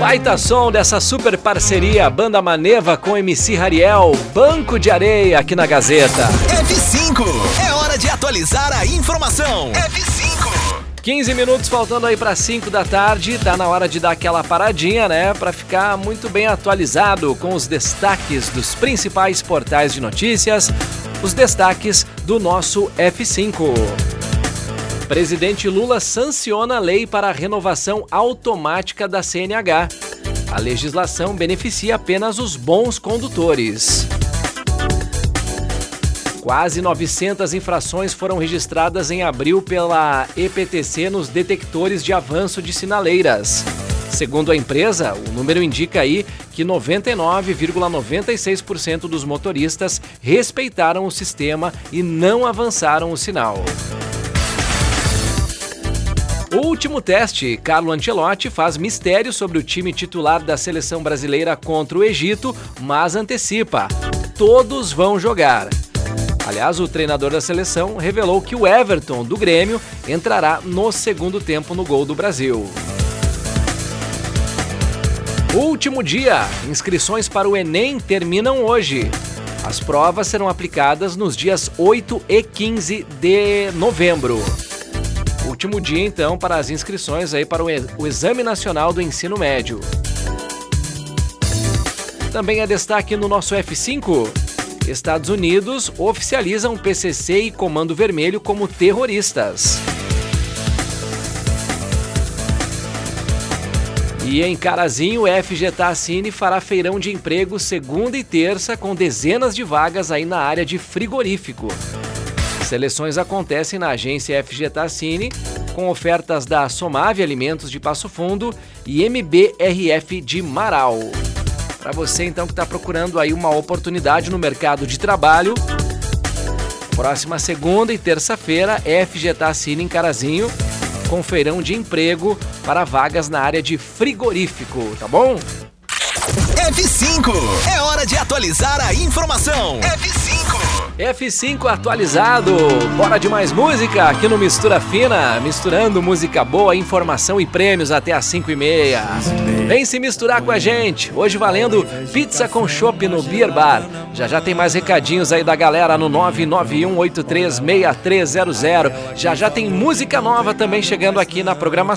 Baita som dessa super parceria Banda Maneva com MC Hariel, Banco de Areia aqui na Gazeta. F5, é hora de atualizar a informação. F5. 15 minutos faltando aí para 5 da tarde, tá na hora de dar aquela paradinha, né? Para ficar muito bem atualizado com os destaques dos principais portais de notícias, os destaques do nosso F5. Presidente Lula sanciona a lei para a renovação automática da CNH. A legislação beneficia apenas os bons condutores. Quase 900 infrações foram registradas em abril pela EPTC nos detectores de avanço de sinaleiras. Segundo a empresa, o número indica aí que 99,96% dos motoristas respeitaram o sistema e não avançaram o sinal. O último teste, Carlo Ancelotti faz mistério sobre o time titular da seleção brasileira contra o Egito, mas antecipa: todos vão jogar. Aliás, o treinador da seleção revelou que o Everton, do Grêmio, entrará no segundo tempo no gol do Brasil. Último dia, inscrições para o Enem terminam hoje. As provas serão aplicadas nos dias 8 e 15 de novembro. Último dia, então, para as inscrições aí para o Exame Nacional do Ensino Médio. Também é destaque no nosso F5. Estados Unidos oficializam PCC e Comando Vermelho como terroristas. E em Carazinho, o FGTACine fará feirão de emprego segunda e terça com dezenas de vagas aí na área de frigorífico. Seleções acontecem na agência FGTACine, com ofertas da Somave Alimentos de Passo Fundo e MBRF de Marau. Para você, então, que está procurando aí uma oportunidade no mercado de trabalho, próxima segunda e terça-feira, FGTACine em Carazinho, com feirão de emprego para vagas na área de frigorífico, tá bom? F5, é hora de atualizar a informação. F5 atualizado, bora de mais música aqui no Mistura Fina, misturando música boa, informação e prêmios até às 5h30. Vem se misturar com a gente, hoje valendo pizza com chopp no Beer Bar. Já tem mais recadinhos aí da galera no 991836300. Já tem música nova também chegando aqui na programação.